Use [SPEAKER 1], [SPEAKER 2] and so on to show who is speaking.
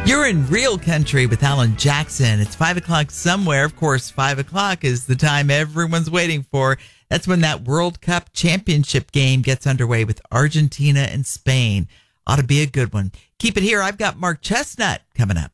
[SPEAKER 1] You're in real country with Alan Jackson. It's 5 o'clock somewhere. Of course, 5 o'clock is the time everyone's waiting for. That's when that World Cup championship game gets underway with Argentina and Spain. Ought to be a good one. Keep it here. I've got Mark Chestnut coming up.